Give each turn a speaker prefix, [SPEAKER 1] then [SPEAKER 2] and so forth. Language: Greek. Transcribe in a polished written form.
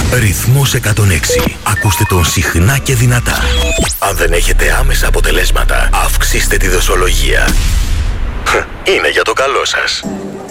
[SPEAKER 1] Ρυθμός 106. Ακούστε τον συχνά και δυνατά. Αν δεν έχετε άμεσα αποτελέσματα, αυξήστε τη δοσολογία. Είναι για το καλό σας.